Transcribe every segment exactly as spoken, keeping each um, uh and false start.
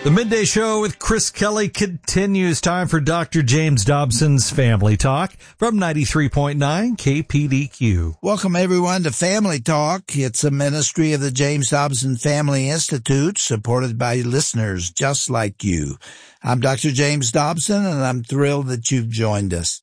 The Midday Show with Chris Kelly continues. Time for Doctor James Dobson's Family Talk from ninety-three point nine K P D Q. Welcome, everyone, to Family Talk. It's a ministry of the James Dobson Family Institute, supported by listeners just like you. I'm Doctor James Dobson, and I'm thrilled that you've joined us.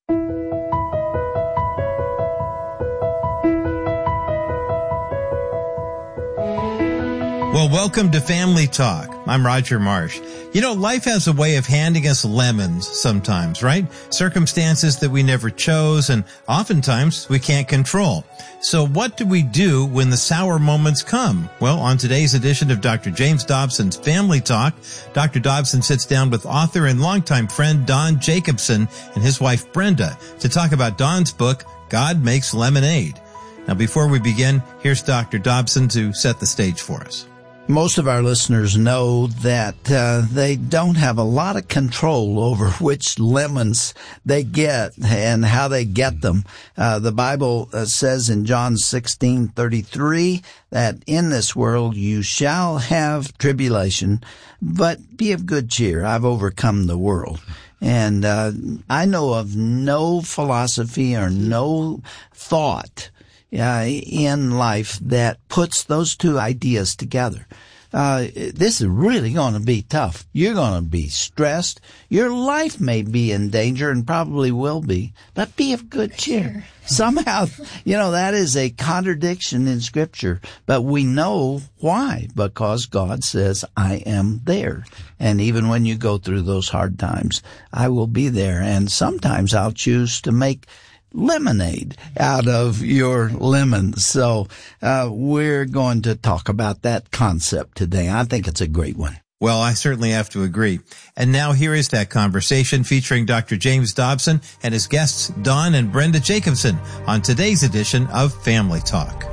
Well, welcome to Family Talk. I'm Roger Marsh. You know, life has a way of handing us lemons sometimes, right? Circumstances that we never chose and oftentimes we can't control. So what do we do when the sour moments come? Well, on today's edition of Doctor James Dobson's Family Talk, Doctor Dobson sits down with author and longtime friend Don Jacobson and his wife Brenda to talk about Don's book, God Makes Lemonade. Now, before we begin, here's Doctor Dobson to set the stage for us. Most of our listeners know that uh, they don't have a lot of control over which lemons they get and how they get them. Uh, the Bible uh, says in John sixteen thirty-three that in this world you shall have tribulation, but be of good cheer. I've overcome the world. And uh, I know of no philosophy or no thought Uh, in life that puts those two ideas together. Uh, this is really going to be tough. You're going to be stressed. Your life may be in danger and probably will be, but be of good cheer. Somehow, you know, that is a contradiction in Scripture, but we know why, because God says, I am there. And even when you go through those hard times, I will be there. And sometimes I'll choose to make lemonade out of your lemons. So uh, we're going to talk about that concept today. I think it's a great one. Well, I certainly have to agree. And now here is that conversation featuring Doctor James Dobson and his guests Don and Brenda Jacobson on today's edition of Family Talk.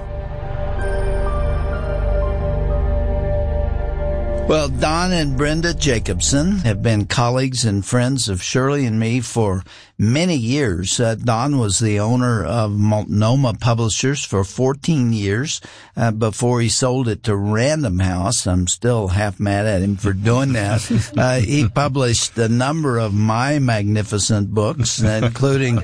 Well, Don and Brenda Jacobson have been colleagues and friends of Shirley and me for many years. Uh, Don was the owner of Multnomah Publishers for fourteen years uh, before he sold it to Random House. I'm still half mad at him for doing that. Uh, he published a number of my magnificent books, including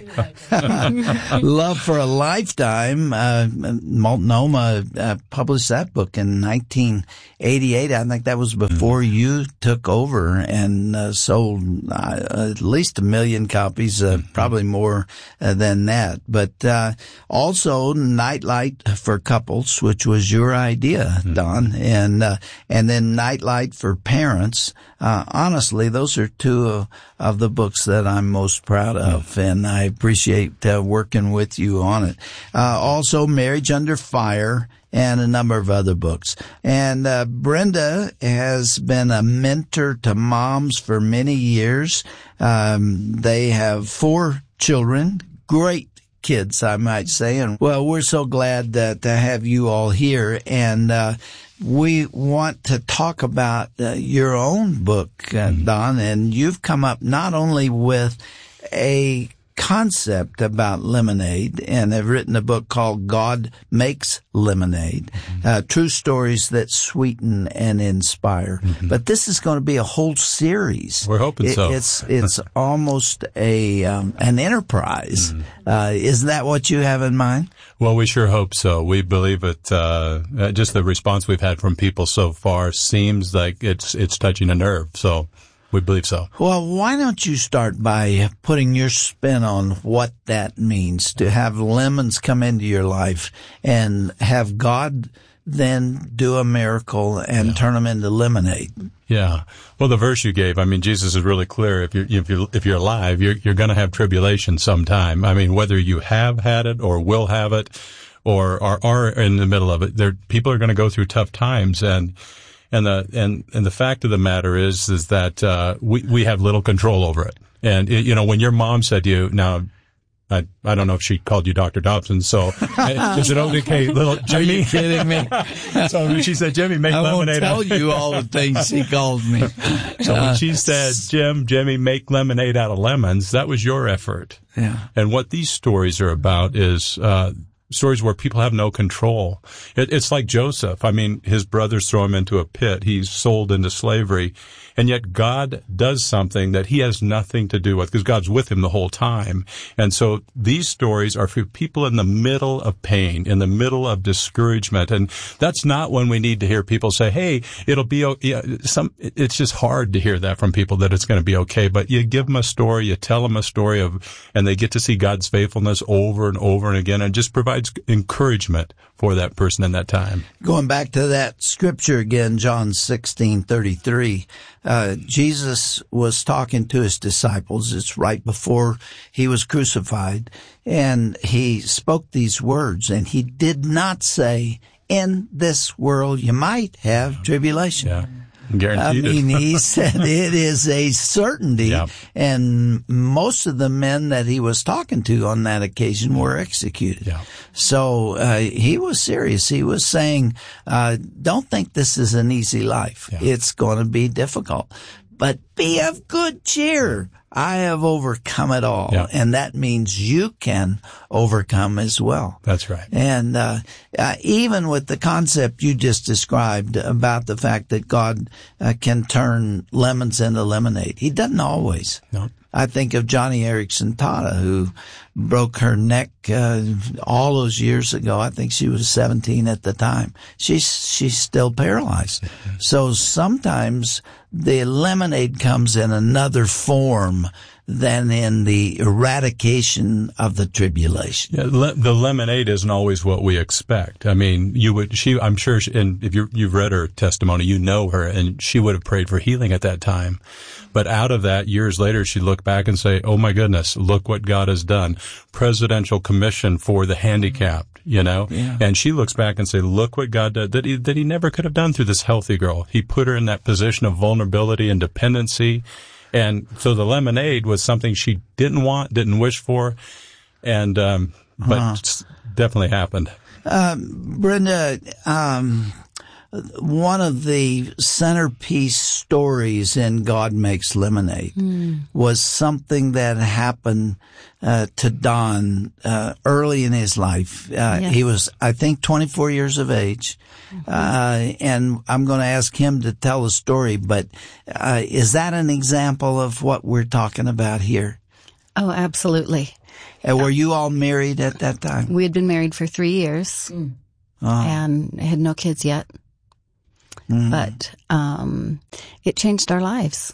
Love for a Lifetime. Uh, Multnomah uh, published that book in nineteen eighty-eight. I think that was before you took over, and uh, sold uh, at least a million copies, uh, probably more uh, than that. But uh, also Nightlight for Couples, which was your idea, Don, and uh, and then Nightlight for Parents. Uh, honestly, those are two of, of the books that I'm most proud of, and I appreciate uh, working with you on it. Uh, also, Marriage Under Fire, and a number of other books. And uh, Brenda has been a mentor to moms for many years. Um, they have four children, great kids, I might say. And, well, we're so glad that, to have you all here. And uh, we want to talk about uh, your own book, uh, Don. And you've come up not only with a concept about lemonade, and have written a book called God Makes Lemonade, mm-hmm. uh, true stories that sweeten and inspire. Mm-hmm. But this is going to be a whole series. We're hoping it, so. It's it's almost a um, an enterprise. Mm-hmm. Uh, isn't that what you have in mind? Well, we sure hope so. We believe it. Uh, just the response we've had from people so far seems like it's it's touching a nerve. So. We believe so. Well, why don't you start by putting your spin on what that means to have lemons come into your life and have God then do a miracle and yeah. turn them into lemonade. Yeah. Well, the verse you gave, I mean, Jesus is really clear. If you're, if you're, if you're alive, you're, you're going to have tribulation sometime. I mean, whether you have had it or will have it or are, are in the middle of it, there, people are going to go through tough times. And And the and and the fact of the matter is is that uh, we we have little control over it. And it, you know, when your mom said to you, now I I don't know if she called you Doctor Dobson, so is it okay, little Jimmy? Are you kidding me? So she said, Jimmy, make I lemonade. I won't tell you all the things she called me. So when she said, Jim, Jimmy, make lemonade out of lemons, that was your effort. Yeah. And what these stories are about is uh, stories where people have no control. It, it's like Joseph. I mean, his brothers throw him into a pit. He's sold into slavery. And yet God does something that he has nothing to do with, because God's with him the whole time. And so these stories are for people in the middle of pain, in the middle of discouragement. And that's not when we need to hear people say, hey, it'll be okay. Some, it's just hard to hear that from people, that it's going to be okay. But you give them a story, you tell them a story of, and they get to see God's faithfulness over and over and again, and just provides encouragement for that person in that time. Going back to that scripture again, John sixteen thirty-three, uh, Jesus was talking to his disciples. It's right before he was crucified, and he spoke these words, and he did not say, in this world you might have tribulation. Yeah. Guaranteed I mean, it. he said it is a certainty. Yeah. And most of the men that he was talking to on that occasion were executed. Yeah. So uh, he was serious. He was saying, uh, don't think this is an easy life. Yeah. It's going to be difficult. But be of good cheer. I have overcome it all. Yeah. And that means you can overcome as well. That's right. And uh, uh, even with the concept you just described about the fact that God uh, can turn lemons into lemonade, he doesn't always. No. I think of Johnny Erickson Tata, who broke her neck uh, all those years ago. I think she was seventeen at the time. She's she's still paralyzed. So sometimes the lemonade comes in another form than in the eradication of the tribulation. Yeah, le- the lemonade isn't always what we expect. I mean, you would, she, I'm sure, she, and if you you've read her testimony, you know her, and she would have prayed for healing at that time. But out of that, years later, she'd look back and say, oh my goodness, look what God has done. Presidential Commission for the Handicapped, you know? Yeah. And she looks back and say, look what God did, that he, that he never could have done through this healthy girl. He put her in that position of vulnerability and dependency. And so the lemonade was something she didn't want, didn't wish for, and um, but Uh-huh. it's definitely happened. Um, Brenda, um, one of the centerpiece stories in God Makes Lemonade mm. was something that happened uh, to Don uh, early in his life. Uh, yes. He was, I think, twenty-four years of age. Mm-hmm. Uh, and I'm going to ask him to tell the story, but uh, is that an example of what we're talking about here? Oh, absolutely. Uh, were you all married at that time? We had been married for three years Oh. and had no kids yet. Mm. But um, it changed our lives.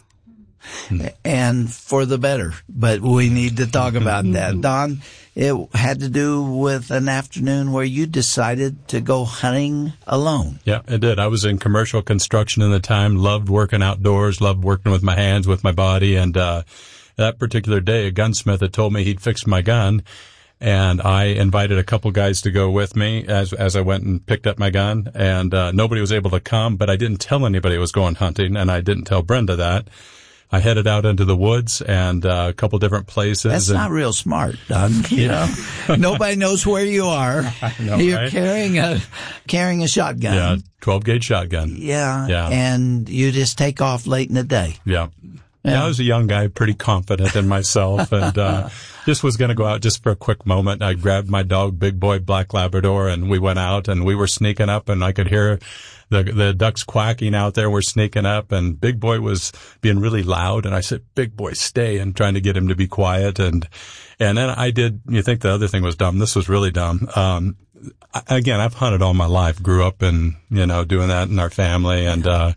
And for the better. But we need to talk about that. Don, it had to do with an afternoon where you decided to go hunting alone. Yeah, it did. I was in commercial construction in the time, loved working outdoors, loved working with my hands, with my body, and uh that particular day, a gunsmith had told me he'd fixed my gun, and I invited a couple guys to go with me as as I went and picked up my gun, and uh nobody was able to come, but I didn't tell anybody I was going hunting, and I didn't tell Brenda that. I headed out into the woods and uh, a couple different places. That's and, not real smart, Don. You know, nobody knows where you are. I know, You're right? carrying a carrying a shotgun. Yeah, twelve gauge shotgun. Yeah, Yeah. and you just take off late in the day. Yeah. Yeah. Yeah, I was a young guy, pretty confident in myself, and uh just was going to go out just for a quick moment. I grabbed my dog, Big Boy Black Labrador, and we went out, and we were sneaking up, and I could hear the the ducks quacking out there. We're sneaking up, and Big Boy was being really loud, and I said, Big Boy, stay, and trying to get him to be quiet. And and then I did, you think the other thing was dumb. This was really dumb. Um Again, I've hunted all my life, grew up in, you know, doing that in our family, and uh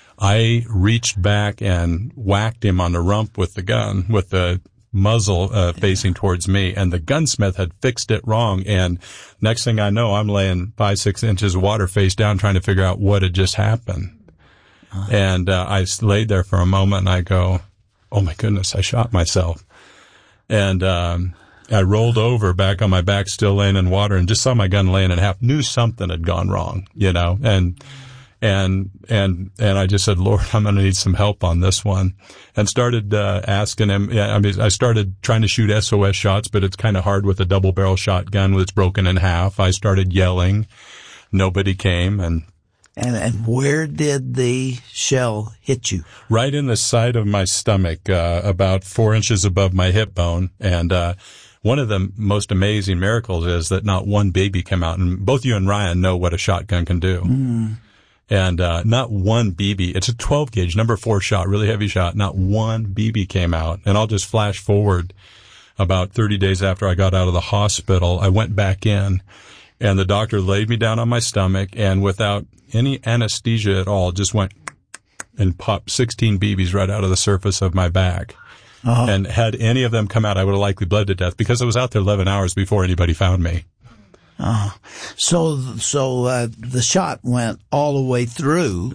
I reached back and whacked him on the rump with the gun, with the muzzle uh, facing towards me, and the gunsmith had fixed it wrong. And next thing I know, I'm laying five, six inches of water face down trying to figure out what had just happened. Uh-huh. And uh, I laid there for a moment, and I go, oh my goodness, I shot myself. And um I rolled over back on my back, still laying in water, and just saw my gun laying in half, knew something had gone wrong, you know, and And, and, and I just said, Lord, I'm going to need some help on this one. And started, uh, asking him, yeah, I mean, I started trying to shoot S O S shots, but it's kind of hard with a double barrel shotgun that's broken in half. I started yelling. Nobody came, and, And and where did the shell hit you? right in the side of my stomach, uh, about four inches above my hip bone. And, uh, one of the most amazing miracles is that not one baby came out. And both you and Ryan know what a shotgun can do. Mm. And uh not one B B. It's a twelve gauge, number four shot, really heavy shot. Not one B B came out. And I'll just flash forward about thirty days after I got out of the hospital. I went back in, and the doctor laid me down on my stomach, and without any anesthesia at all, just went and popped sixteen B Bs right out of the surface of my back. Uh-huh. And had any of them come out, I would have likely bled to death because I was out there eleven hours before anybody found me. Oh, so so uh, the shot went all the way through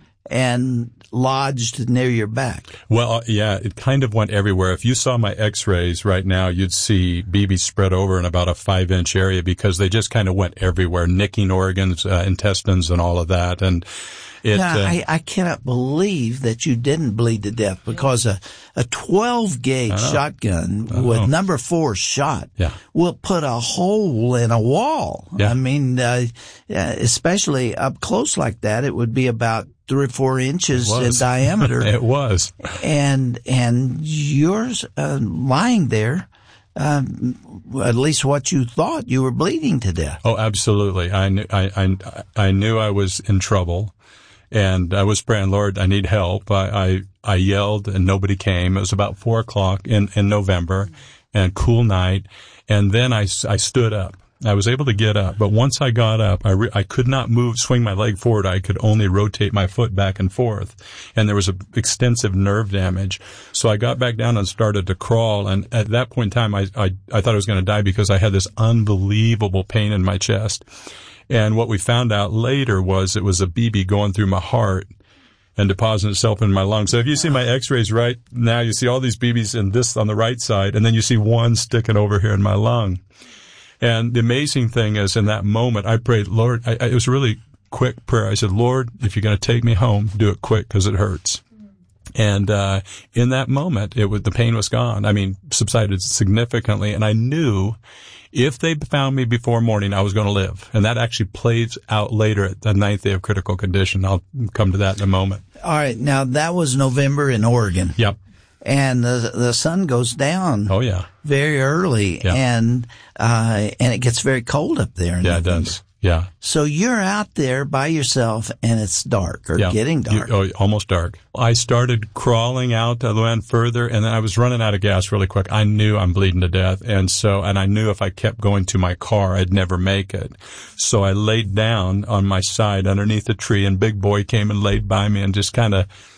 and lodged near your back. Well, uh, yeah, it kind of went everywhere. If you saw my x-rays right now, you'd see B Bs spread over in about a five-inch area because they just kind of went everywhere, nicking organs, uh, intestines, and all of that. And it, now, uh, I, I cannot believe that you didn't bleed to death because a, a twelve gauge shotgun with number four shot yeah. will put a hole in a wall. Yeah. I mean, uh, especially up close like that, it would be about three or four inches in diameter. It was. And, and yours, uh, lying there, um, at least what you thought, you were bleeding to death. Oh, absolutely. I knew, I, I, I knew I was in trouble. And I was praying, Lord, I need help. I, I, I yelled and nobody came. It was about four o'clock in, in November and cool night. And then I, I stood up. I was able to get up, but once I got up, I, re- I could not move, swing my leg forward. I could only rotate my foot back and forth. And there was a extensive nerve damage. So I got back down and started to crawl. And at that point in time, I, I, I thought I was going to die because I had this unbelievable pain in my chest. And what we found out later was it was a B B going through my heart and depositing itself in my lungs. So if you see my x-rays right now, you see all these B Bs in this on the right side, and then you see one sticking over here in my lung. And the amazing thing is in that moment, I prayed, Lord, I, I, it was a really quick prayer. I said, Lord, if you're going to take me home, do it quick because it hurts. And uh in that moment, it was, the pain was gone. I mean, subsided significantly. And I knew if they found me before morning, I was going to live. And that actually plays out later at the ninth day of critical condition. I'll come to that in a moment. All right. Now, that was November in Oregon. Yep. And the the sun goes down. Oh, yeah. Very early. Yeah. And uh and it gets very cold up there. In yeah, November. It does. Yeah. So you're out there by yourself and it's dark or yeah. getting dark. You, oh, almost dark. I started crawling out the land further, and then I was running out of gas really quick. I knew I'm bleeding to death. And so, and I knew if I kept going to my car, I'd never make it. So I laid down on my side underneath a tree, and Big Boy came and laid by me and just kind of